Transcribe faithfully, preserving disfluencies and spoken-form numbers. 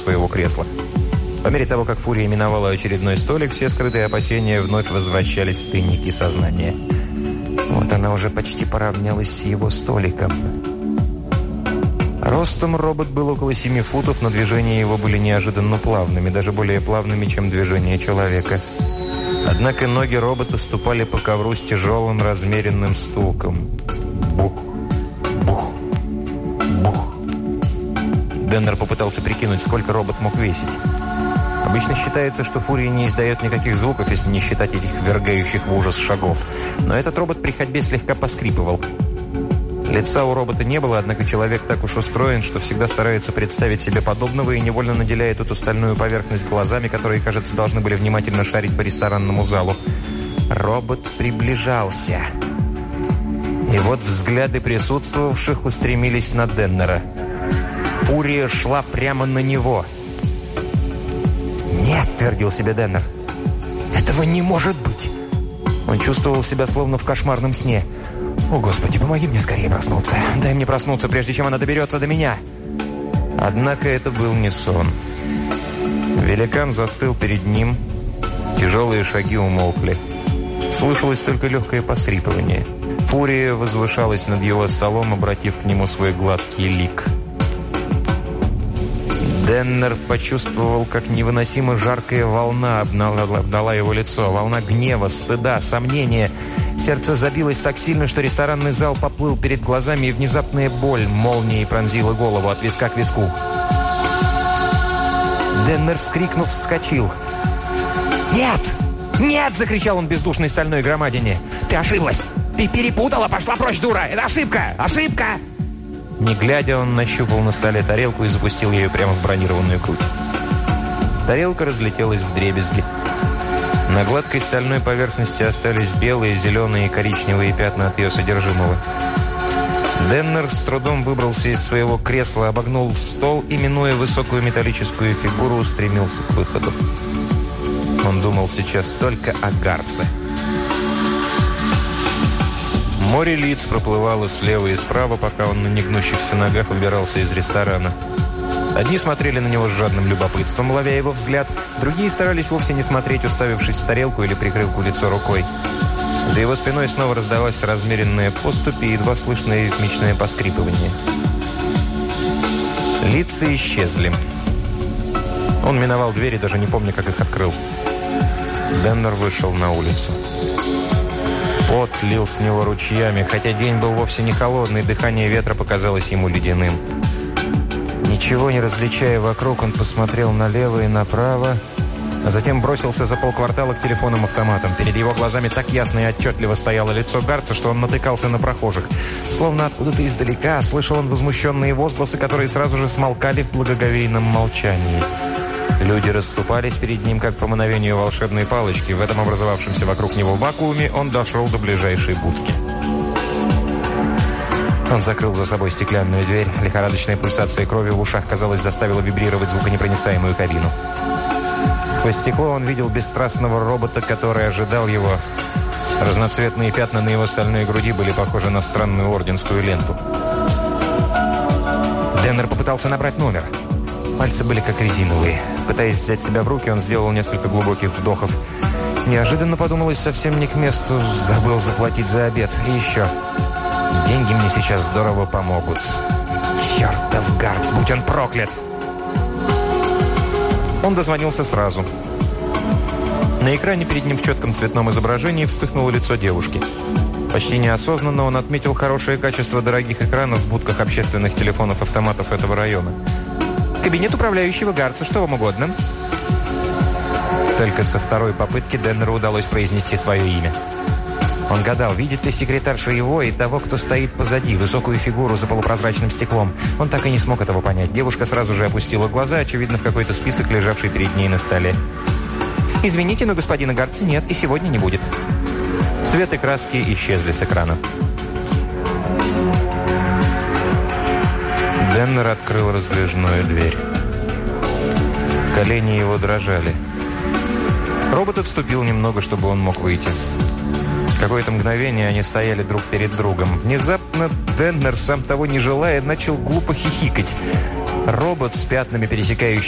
своего кресла. По мере того, как Фурия миновала очередной столик, все скрытые опасения вновь возвращались в тайники сознания. Вот она уже почти поравнялась с его столиком. Ростом робот был около семи футов, но движения его были неожиданно плавными, даже более плавными, чем движения человека. Однако ноги робота ступали по ковру с тяжелым размеренным стуком. Бух, бух, бух. Деннер попытался прикинуть, сколько робот мог весить. Обычно считается, что Фурия не издает никаких звуков, если не считать этих ввергающих в ужас шагов. Но этот робот при ходьбе слегка поскрипывал. Лица у робота не было, однако человек так уж устроен, что всегда старается представить себе подобного и невольно наделяет эту стальную поверхность глазами, которые, кажется, должны были внимательно шарить по ресторанному залу. Робот приближался. И вот взгляды присутствовавших устремились на Деннера. Фурия шла прямо на него. «Нет», — твердил себе Деннер, — «этого не может быть». Он чувствовал себя словно в кошмарном сне. «О, Господи, помоги мне скорее проснуться. Дай мне проснуться, прежде чем она доберется до меня». Однако это был не сон. Великан застыл перед ним. Тяжелые шаги умолкли. Слышалось только легкое поскрипывание. Фурия возвышалась над его столом, обратив к нему свой гладкий лик. Деннер почувствовал, как невыносимо жаркая волна обдала, обдала его лицо. Волна гнева, стыда, сомнения. Сердце забилось так сильно, что ресторанный зал поплыл перед глазами, и внезапная боль молнией пронзила голову от виска к виску. Деннер, вскрикнув, вскочил. «Нет! Нет!» – закричал он бездушной стальной громадине. «Ты ошиблась! Ты перепутала! Пошла прочь, дура! Это ошибка! Ошибка!» Не глядя, он нащупал на столе тарелку и запустил ее прямо в бронированную грудь. Тарелка разлетелась вдребезги. На гладкой стальной поверхности остались белые, зеленые и коричневые пятна от ее содержимого. Деннер с трудом выбрался из своего кресла, обогнул стол и, минуя высокую металлическую фигуру, устремился к выходу. Он думал сейчас только о Гарце. Море лиц проплывало слева и справа, пока он на негнущихся ногах выбирался из ресторана. Одни смотрели на него с жадным любопытством, ловя его взгляд. Другие старались вовсе не смотреть, уставившись в тарелку или прикрыв лицо рукой. За его спиной снова раздалась размеренная поступь и едва слышное ритмичное поскрипывание. Лица исчезли. Он миновал двери, даже не помня, как их открыл. Деннер вышел на улицу. Пот лил с него ручьями, хотя день был вовсе не холодный, дыхание ветра показалось ему ледяным. Ничего не различая вокруг, он посмотрел налево и направо, а затем бросился за полквартала к телефонам-автоматам. Перед его глазами так ясно и отчетливо стояло лицо Гарца, что он натыкался на прохожих. Словно откуда-то издалека слышал он возмущенные возгласы, которые сразу же смолкали в благоговейном молчании. Люди расступались перед ним, как по мановению волшебной палочки. В этом образовавшемся вокруг него вакууме он дошел до ближайшей будки. Он закрыл за собой стеклянную дверь. Лихорадочная пульсация крови в ушах, казалось, заставила вибрировать звуконепроницаемую кабину. Сквозь стекло он видел бесстрастного робота, который ожидал его. Разноцветные пятна на его стальной груди были похожи на странную орденскую ленту. Деннер попытался набрать номер. Пальцы были как резиновые. Пытаясь взять себя в руки, он сделал несколько глубоких вдохов. Неожиданно подумалось совсем не к месту. Забыл заплатить за обед. И еще. Деньги мне сейчас здорово помогут. Чертов Гарц, будь он проклят! Он дозвонился сразу. На экране перед ним в четком цветном изображении вспыхнуло лицо девушки. Почти неосознанно он отметил хорошее качество дорогих экранов в будках общественных телефонов-автоматов этого района. «Кабинет управляющего Гарца, что вам угодно?» Только со второй попытки Деннеру удалось произнести свое имя. Он гадал, видит ли секретарша его и того, кто стоит позади, высокую фигуру за полупрозрачным стеклом. Он так и не смог этого понять. Девушка сразу же опустила глаза, очевидно, в какой-то список, лежавший перед ней на столе. «Извините, но господина Гарца нет, и сегодня не будет». Цвет и краски исчезли с экрана. Деннер открыл раздвижную дверь. Колени его дрожали. Робот отступил немного, чтобы он мог выйти. В какое-то мгновение они стояли друг перед другом. Внезапно Деннер, сам того не желая, начал глупо хихикать. Робот с пятнами, пересекающими